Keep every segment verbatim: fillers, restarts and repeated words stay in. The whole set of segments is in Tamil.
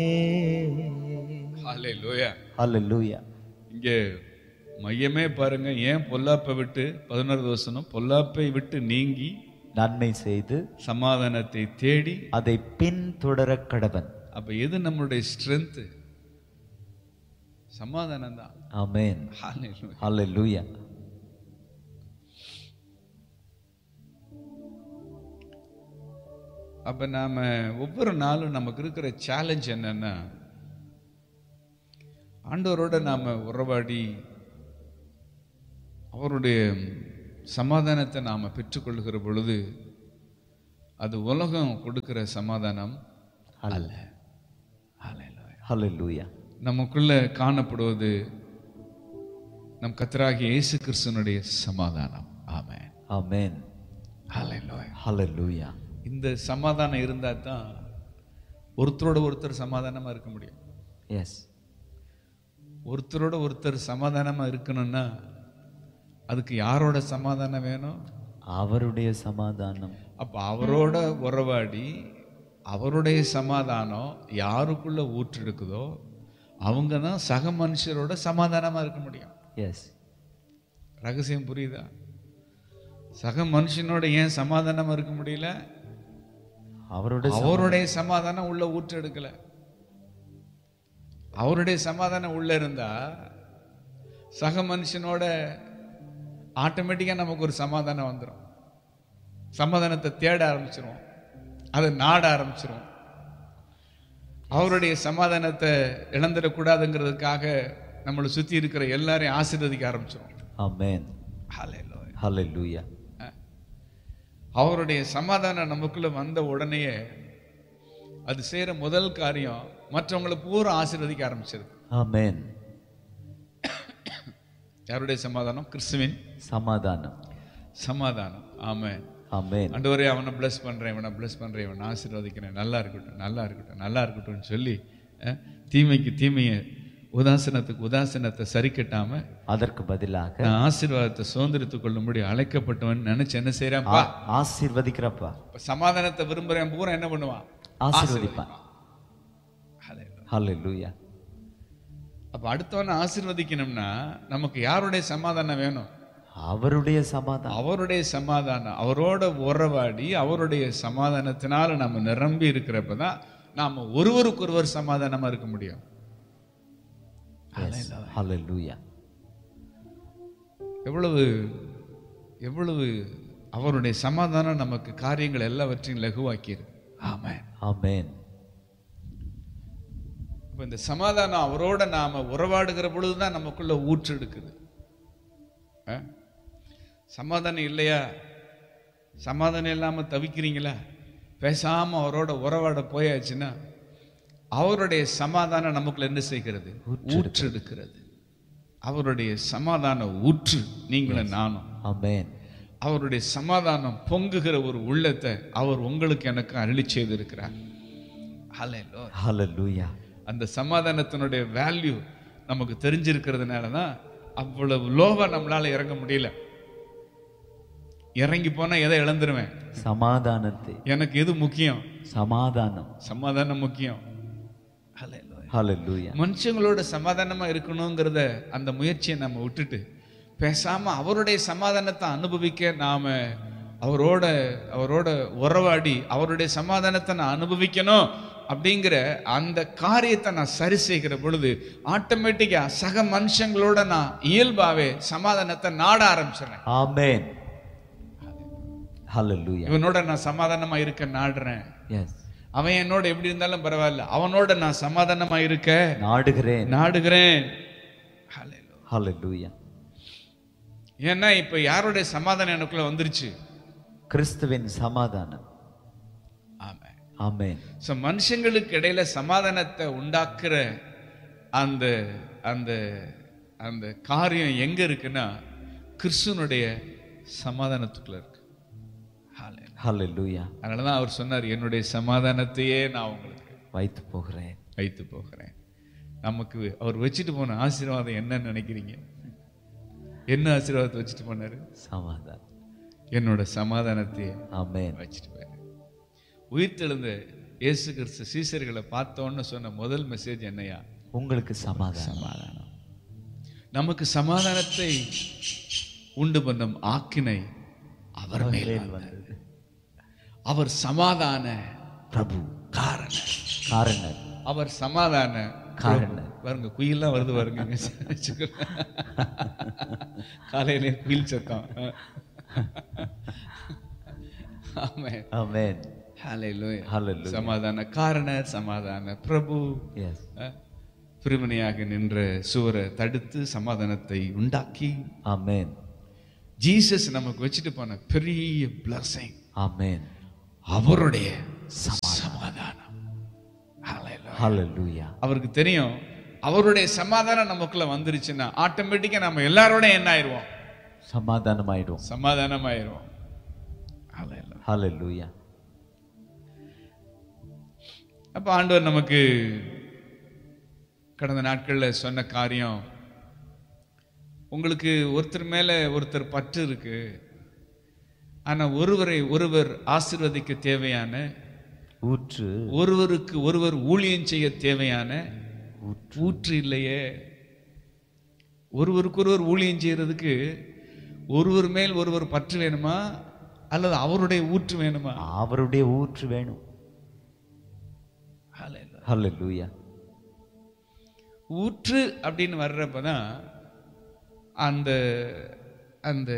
ஹல்லேலூயா. ஹல்லேலூயா. இங்கே மையமே பாருங்க, ஏன் பொல்லாப்பை விட்டு பதினொரு வசனம், பொல்லாப்பை விட்டு நீங்கி நன்மை செய்து சமாதானத்தை தேடி அதை பின்தொடர கடவன். அப்ப எது நம்மளுடைய ஸ்ட்ரென்த்? சமாதானம் தான். ஆமென். ஹல்லேலூயா. ஹல்லேலூயா. அப்ப நாம ஒவ்வொரு நாளும் நமக்கு இருக்கிற சேலஞ்ச் என்னன்னா, ஆண்டவரோட நாம உறவாடி அவருடைய சமாதானத்தை நாம பெற்றுக்கொள்கிற பொழுது அது உலகம் கொடுக்கிற சமாதானம் அல்ல. ஹல்லேலூயா. நமக்குள்ள காணப்படுவது நம் கர்த்தராகிய இயேசு கிறிஸ்துவினுடைய சமாதானம். ஆமென். ஆமென். ஹல்லேலூயா. ஹல்லேலூயா. இந்த சமாதானம் இருந்தா தான் ஒருத்தரோட ஒருத்தர் சமாதானமா இருக்க முடியும். எஸ். ஒருத்தரோட ஒருத்தர் சமாதானமா இருக்கணும்னா அதுக்கு யாரோட சமாதானம் வேணும்? அவருடைய சமாதானம். அப்ப அவரோட உறவாடி அவருடைய சமாதானம் யாருக்குள்ள ஊற்றெடுக்குதோ அவங்க தான் சக மனுஷரோட சமாதானமா இருக்க முடியும். எஸ். ரகசியம் புரியுதா? சக மனுஷனோட ஏன் சமாதானமா இருக்க முடியல? அவருடைய அவருடைய சமாதானம் உள்ள ஊற்றெடுக்கல. அவருடைய சமாதானம் உள்ள இருந்தா சக மனுஷனோட ஆட்டோமேட்டிக்கா நமக்கு ஒரு சமாதானம் வந்துடும். சமாதானத்தை தேட ஆரம்பிச்சிருவோம், அதை நாட ஆரம்பிச்சிருவோம். அவருடைய சமாதானத்தை இழந்துடக்கூடாதுங்கிறதுக்காக நம்மளை சுத்தி இருக்கிற எல்லாரையும் ஆசீர்வதிக்க ஆரம்பிச்சிருவோம். ஆமென். ஹல்லேலூயா. ஹல்லேலூயா. அவருடைய சமாதானம் நமக்குள்ள வந்த உடனேயே அது செய்யற முதல் காரியம் மற்றவங்களை பூரா ஆசீர்வதிக்க ஆரம்பிச்சிருது. ஆமென். யாருடைய சமாதானம்? கிறிஸ்துவின் சமாதானம். சமாதானம். ஆமென். ஆமென். ஆண்டவரே, அவனை பிளஸ் பண்றேன், இவனை பிளஸ் பண்றேன், இவனை ஆசீர்வதிக்கிறேன், நல்லா இருக்கட்டும், நல்லா இருக்கட்டும், நல்லா இருக்கட்டும்னு சொல்லி தீமைக்கு தீமையை, உதாசனத்துக்கு உதாசனத்தை சரி கட்டாம அதற்கு பதிலாக நான் ஆசீர்வாதத்தை சுதந்திரத்துக் கொள்ளும்படி அழைக்கப்பட்டவன் நினைச்சு என்ன செய்யறான்ப்பா? ஆசீர்வதிக்கிறப்பா. சமாதானத்தை விரும்புறேன் பூரா என்ன பண்ணுவான்? ஆசீர்வதிப்பான். ஹல்லேலூயா. அப்ப அடுத்தவனை ஆசீர்வதிக்கணும்னா நமக்கு யாருடைய சமாதானம் வேணும்? அவருடைய சமாதானம். அவருடைய சமாதானம். அவரோட உறவாடி அவருடைய சமாதானத்தினால நம்ம நிரம்பி இருக்கிறப்பதான் நாம ஒருவருக்கு ஒருவர் சமாதானமா இருக்க முடியும். ஹல்லேலூயா. எவ்வளவு எவ்வளவு அவருடைய சமாதானம் நமக்கு காரியங்கள் எல்லாவற்றையும் லகுவாக்கியது. ஆமென். ஆமென். இப்ப இந்த சமாதானம் அவரோட நாம உறவாடுகிற பொழுதுதான் நமக்குள்ள ஊற்று எடுக்குது. சமாதானம் இல்லையா? சமாதானம் இல்லாம தவிக்கிறீங்களா? பேசாம அவரோட உறவாட போயாச்சுன்னா அவருடைய சமாதானம் நமக்குள்ள என்ன செய்கிறது? ஊற்று எடுக்கிறது. அவருடைய சமாதான ஊற்று நீங்களும் நானும். ஆமென். அவருடைய சமாதானம் பொங்குகிற ஒரு உள்ளத்தை அவர் உங்களுக்கு எனக்கு அருளி செய்திருக்கிறார். ஹல்லேலூயா. அந்த சமாதானத்தினுடைய வேல்யூ நமக்கு தெரிஞ்சிருக்கிறதுனால தான் அவ்வளவு லோவா நம்மளால இறங்க முடியல. இறங்கி போனா எதை இழந்துருவேன்? சமாதானத்தை. எனக்கு எது முக்கியம்? சமாதானம். சமாதானம் முக்கியம். ஹல்லேலூயா. மனுஷங்களோட சமாதானமா இருக்கணுங்கிறத அந்த முயற்சியை நம்ம விட்டுட்டு பேசாம அவருடைய சமாதானத்தை அனுபவிக்க நாம அவரோட அவரோட உறவாடி அவருடைய சமாதானத்தை நான் அனுபவிக்கணும் அப்படிங்கிற அந்த காரியத்தை நான் சரி செய்கிற பொழுது ஆட்டோமேட்டிக்கா சக மனுஷங்களோட நான் இயல்பாவே சமாதானத்தை நாட ஆரம்பிச்சிடுறேன். ஆமென். ஹல்லேலூயா. இவனோட நான் சமாதானமா இருக்க நாடுறேன். எஸ். அவன் என்னோட எப்படி இருந்தாலும் பரவாயில்ல, அவனோட நான் சமாதானமா இருக்க நாடுகிறேன் நாடுகிறேன். ஹல்லேலூயா. ஏன்னா இப்ப யாருடைய சமாதானம் எனக்குள்ள வந்துருச்சு? கிறிஸ்துவின் சமாதானம். ஆமென். ஆமென். சோ மனுஷங்களுக்கு இடையில சமாதானத்தை உண்டாக்குற அந்த அந்த அந்த காரியம் எங்க இருக்குன்னா கிறிஸ்துவனுடைய சமாதானத்துக்குள்ள இருக்கு. ஹல்லேலூயா. அதனாலதான் அவர் சொன்னார், என்னுடைய சமாதானத்தையே நான் உங்களுக்கு வைத்து போகிறேன் வைத்து போகிறேன். நமக்கு அவர் வச்சுட்டு போன ஆசீர்வாதம் என்னன்னு நினைக்கிறீங்க? என்ன ஆசீர்வாதத்தை வச்சுட்டு போனாரு? சமாதானம். என்னோட சமாதானத்தையே ஆமென். வச்சுட்டு போயிரு. உயிர்த்தெழுந்த இயேசு கிறிஸ்து சீசர்களை பார்த்தோன்னு சொன்ன முதல் மெசேஜ் என்னையா? உங்களுக்கு சமாதானம். சமாதானம். நமக்கு சமாதானத்தை உண்டு பண்ணும் ஆக்கினை அவர் மேல் வந்தது. அவர் சமாதான பிரபு, காரணர். காரணர். அவர் சமாதான காரணர். பாருங்க, குயிலாம் வருது பாருங்க. காலையிலே குயில் சத்தம். ஆமென். ஆமென். ஹல்லேலூயா. ஹல்லேலூயா. சமாதான காரணர், சமாதான பிரபு. எஸ். பிரிவினையாக நின்ற சுவரை தடுத்து சமாதானத்தை உண்டாக்கி, ஆமென், ஜீசஸ் நமக்கு வச்சுட்டு போன பெரிய blessing. ஆமென். அவருடைய சமாதானம். ஹல்லேலூயா. அவருக்கு தெரியும், அவருடைய சமாதானம் நமக்குள்ள வந்துருச்சுன்னா ஆட்டோமேட்டிக்கா நம்ம எல்லாரோட என்ன ஆயிடுவோம்? சமாதானம் ஆயிடும். சமாதானம் ஆயிடுவோம். ஹல்லேலூயா. அப்ப ஆண்டவர் நமக்கு கடந்த நாட்கள்ல சொன்ன காரியம், உங்களுக்கு ஒருத்தர் மேல ஒருத்தர் பற்று இருக்கு, ஆனா ஒருவரை ஒருவர் ஆசீர்வதிக்க தேவையான ஊற்று, ஒருவருக்கு ஒருவர் ஊழியம் செய்ய தேவையான ஊற்று இல்லையே. ஒருவருக்கு ஒருவர் ஊழியம் செய்யறதுக்கு ஒருவர் மேல் ஒருவர் பற்று வேணுமா, அல்லது அவருடைய ஊற்று வேணுமா? அவருடைய ஊற்று வேணும். ஹல்லேலூயா. ஊற்று அப்படின்னு வர்றப்பதான் அந்த அந்த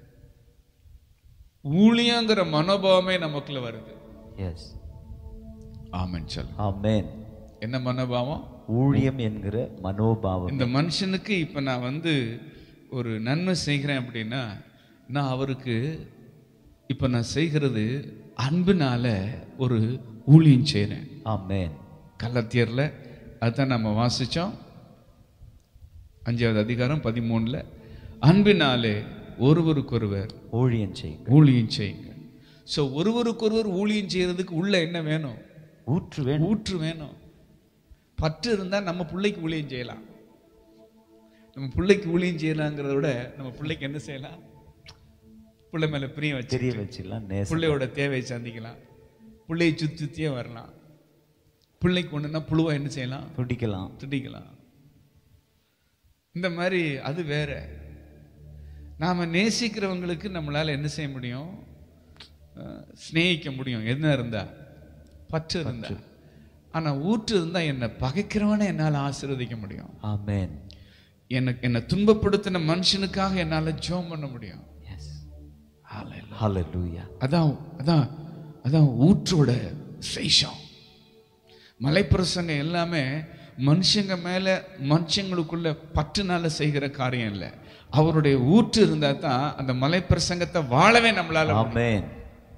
ஊழியங்கிற மனோபாவமே நமக்குள்ள வருது. எஸ். ஆமென் சொல். ஆமென். என்ன மனோபாவம்? ஊழியம் என்கிற மனோபாவம். இந்த மனுஷனுக்கு இப்ப நான் வந்து ஒரு நன்மை செய்கிறேன் அப்படின்னா, நான் அவருக்கு இப்ப நான் செய்கிறது அன்பினால ஒரு ஊழியம் செய்கிறேன். ஆமென். கலாத்தியர்ல அதுதான் நம்ம வாசிச்சோம், அஞ்சாவது அதிகாரம் பதிமூணுல, அன்பினாலே ஒருவருக்கொருவர் ஊழியம் செய்யுங்க. ஊழியம் செய்யுங்க. ஸோ ஒருவருக்கொருவர் ஊழியம் செய்யறதுக்கு உள்ள என்ன வேணும்? ஊற்று வேணும். ஊற்று வேணும். பற்று இருந்தா நம்ம பிள்ளைக்கு ஊழியம் செய்யலாம். நம்ம பிள்ளைக்கு ஊழியம் செய்யலாங்கிறத விட நம்ம பிள்ளைக்கு என்ன செய்யலாம்? பிள்ளை மேல பிரியம் வச்சு தெரிய வச்சுக்கலாம். பிள்ளையோட தேவையை சந்திக்கலாம். பிள்ளையை சுத்தி சுத்தியே வரலாம். பிள்ளைக்கு ஒண்ணுன்னா புழுவா என்ன செய்யலாம்? துடிக்கலாம். துடிக்கலாம். இந்த மாதிரி அது வேற. நாம நேசிக்கிறவங்களுக்கு நம்மளால என்ன செய்ய முடியும்? ஸ்நேகிக்க முடியும். என்ன இருந்தா? பற்று இருந்தா. ஆனா ஊற்று இருந்தா என்ன பகைக்கிறவனை என்னால ஆசீர்வதிக்க முடியும். ஆமென். எனக்கு என்ன துன்பப்படுத்தின மனுஷனுக்காக என்னால ஜெபம் பண்ண முடியும். எஸ். ஹல்லேலூயா. அதான் அதான் அதான் ஊற்றோட விசேஷம். மலைப்பிரசங்க எல்லாமே மனுஷங்க மேல மனுஷங்களுக்குள்ள பற்றுனால செய்கிற காரியம் இல்லை. அவருடைய ஊற்று இருந்தா தான் அந்த மலைப்பிரசங்கத்தை வாழவே நம்மளால. ஆமென்.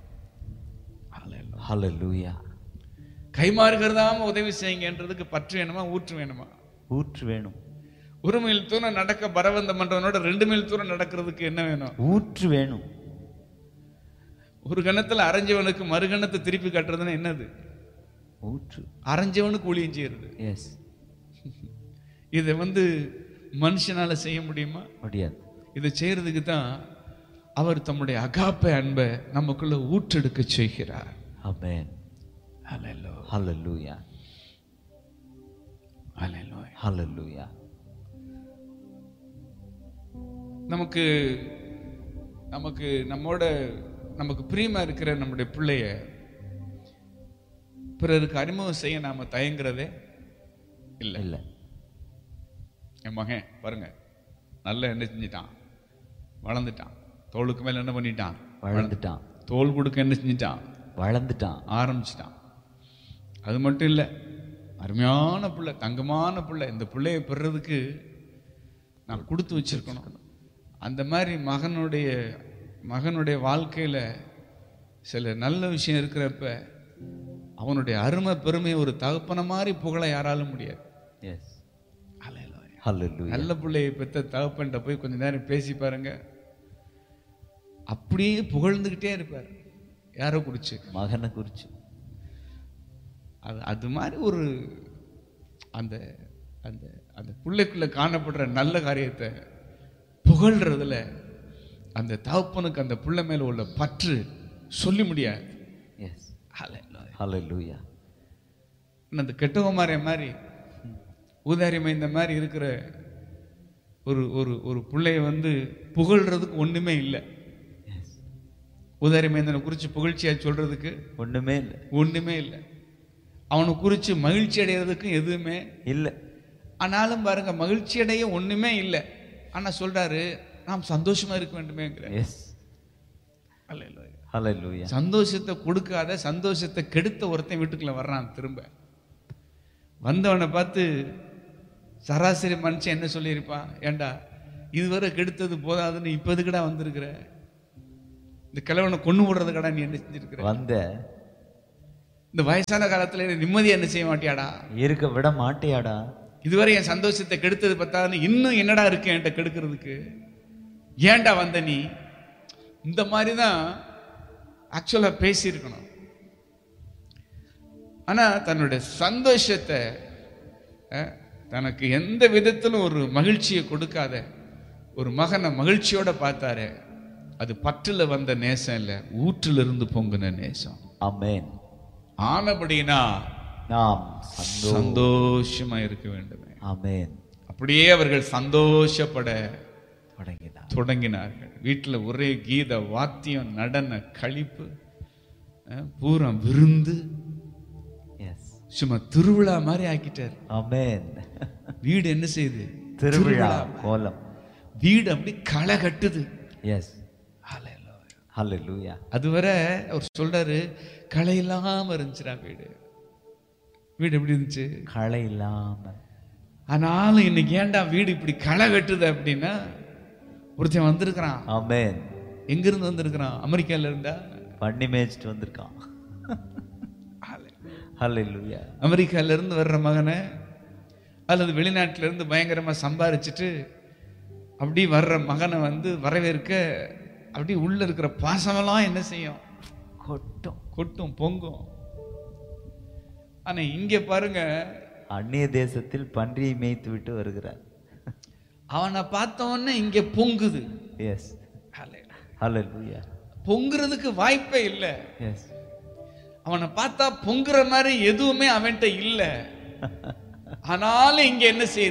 ஹல்லேலூயா. கைமாறுகிறதாம உதவி செய்யுங்கன்றதுக்கு பற்று வேணுமா? ஊற்று வேணுமா? ஊற்று வேணும். ஒரு மைல் தூரம் நடக்க பரவந்த மன்றவனோட ரெண்டு மைல் தூரம் நடக்கிறதுக்கு என்ன வேணும்? ஊற்று வேணும். ஒரு கணத்துல அரைஞ்சவனுக்கு மறுகணத்தை திருப்பி கட்டுறதுன்னா என்னது? ஊற்று. அரைஞ்சவனுக்கு ஊழியம் செய்யறது. எஸ். இதை வந்து மனுஷனால செய்ய முடியுமா? முடியாது. இதை செய்யறதுக்கு தான் அவர் தம்முடைய அகாப்பை அன்பை நமக்குள்ள ஊற்றெடுக்க செய்கிறார். ஆமென். ஹல்லேலூயா. ஹல்லேலூயா. ஹல்லேலூயா. ஹல்லேலூயா. நமக்கு நமக்கு நம்மோட நமக்கு பிரியமா இருக்கிற நம்முடைய பிள்ளைய பிறருக்கு அறிமுகம் செய்ய நாம தயங்குறதே இல்லை. இல்லை. என் மகன் பாருங்க, நல்லா என்ன செஞ்சிட்டான்? வளர்ந்துட்டான். தோளுக்கு மேல என்ன பண்ணிட்டான்? வளர்ந்துட்டான். தோல் கொடுக்க என்ன செஞ்சிட்டான்? வளர்ந்துட்டான். ஆரம்பிச்சிட்டான். அது மட்டும் இல்லை, அருமையான பிள்ளை, தங்கமான பிள்ளை. இந்த பிள்ளையை பெறதுக்கு நான் கொடுத்து வச்சிருக்கணும். அந்த மாதிரி மகனுடைய மகனுடைய வாழ்க்கையில சில நல்ல விஷயம் இருக்கிறப்ப அவனுடைய அருமை பெருமை ஒரு தகப்பன மாதிரி புகழ யாராலும் முடியாது. எஸ். ஹல்லேலூயா. நல்ல பிள்ளையை பெற்ற தகப்பன்ட்ட போய் கொஞ்ச நேரம் பேசி பாருங்க, அப்படியே புகழ்ந்துகிட்டே இருப்பார். யாரோ குறிச்சு? மகனை குறிச்சு. அது அது மாதிரி ஒரு அந்த அந்த அந்த பிள்ளைக்குள்ள காணப்படுற நல்ல காரியத்தை புகழ்றதுல அந்த தகப்பனுக்கு அந்த பிள்ளை மேல உள்ள பற்று சொல்லி முடியாது. எஸ். ஹல்லேலூயா. அந்த கெட்டவமாரிய மாதிரி ஊதாரி மைந்த மாதிரி இருக்கிற ஒரு ஒரு ஒரு பிள்ளைய வந்து புகழ்றதுக்கு ஒண்ணுமே இல்லை. ஊதாரி மைந்தனை குறித்து புகழ்ச்சியா சொல்றதுக்கு ஒண்ணுமே இல்லை, ஒண்ணுமே இல்லை. அவனை குறித்து மகிழ்ச்சி அடைகிறதுக்கும் எதுவுமே இல்லை. ஆனாலும் பாருங்க, மகிழ்ச்சி அடைய ஒண்ணுமே இல்லை. ஆனா சொல்றாரு, நாம் சந்தோஷமா இருக்க வேண்டுமேங்கிற. எஸ், ஹல்லேலூயா. சந்தோஷத்தை கொடுக்காத, சந்தோஷத்தை கெடுத்த ஒருத்தன் வீட்டுக்குள்ள வர்றான். திரும்ப வந்தவனை பார்த்து சராசரி மனுஷன் என்ன சொல்லியிருப்பான்? ஏண்டா இதுவரை கெடுத்தது போதாதுன்னு இப்ப எதுக்குடா வந்திருக்கிற? இந்த கிழவனை கொண்டு விடுறதுக்கடா நீ என்ன செஞ்சிருக்கிற? வந்த இந்த வயசான காலத்துல நிம்மதியா என்ன செய்ய மாட்டியாடா? இருக்க விட மாட்டியாடா? இதுவரை என் சந்தோஷத்தை கெடுத்தது பத்தாதுன்னு இன்னும் என்னடா இருக்கு என்கிட்ட கெடுக்கிறதுக்கு? ஏன்டா வந்த நீ? இந்த மாதிரிதான் ஆக்சுவலா பேசியிருக்கணும். ஆனா தன்னுடைய சந்தோஷத்தை, தனக்கு எந்த விதத்திலும் ஒரு மகிழ்ச்சியை கொடுக்காத ஒரு மகனை மகிழ்ச்சியோட பார்த்தாரு. அது பற்றுல வந்த நேசம் இல்ல, ஊற்றில இருந்து பொங்குன நேசம். ஆமென். ஆனபடினா நாம் சந்தோஷமா இருக்க வேண்டுமே. ஆமென். அப்படியே அவர்கள் சந்தோஷப்பட தொடங்கினார் தொடங்கினார்கள். வீட்டில் ஒரே கீத வாத்தியம், நடன, களிப்பு, பூரா விருந்து, சும்மா திருவிழா மாதிரி ஆக்கிட்டார். ஆமென். வீடு என்ன செய்யுது? திருவிழா கோலம். வீடு அப்படி களை கட்டுது. எஸ், ஹல்லேலூயா. அதுவரை அவர் சொல்றாரு, களை இல்லாம இருந்துச்சுடா வீடு. வீடு எப்படி இருந்துச்சு? களை இல்லாம. ஆனாலும் இன்னைக்கு ஏன்டா வீடு இப்படி களை கட்டுது அப்படின்னா, ஒருத்தன் வந்திருக்கிறான். ஆமென். எங்க இருந்து வந்திருக்கிறான்? அமெரிக்கால இருந்தா பண்ணி மேய்ச்சிட்டு வந்திருக்கான். ஹல்லேலூயா. அமெரிக்கால இருந்து வர்ற மகனை அல்லது வெளிநாட்டில இருந்து பயங்கரமா சம்பாரிச்சுட்டு அப்படி வர்ற மகனை வந்து வரவேற்க அப்படி உள்ள இருக்கிற பாசமெல்லாம் என்ன செய்யும்? கொட்டும், கொட்டும், பொங்கும். ஆனா இங்க பாருங்க, அந்நிய தேசத்தில் பன்றியை மேய்த்து விட்டு வருகிறார். அவனை பார்த்தவொன்னே இங்க பொங்குது. எஸ், ஹல்லேலூயா. பொங்குறதுக்கு வாய்ப்பே இல்லை. எஸ், அவனை பார்த்தா பொங்குற மாதிரி எதுவுமே அவன்கிட்ட இல்லை. ஆனாலும் இங்க என்ன செய்யுது?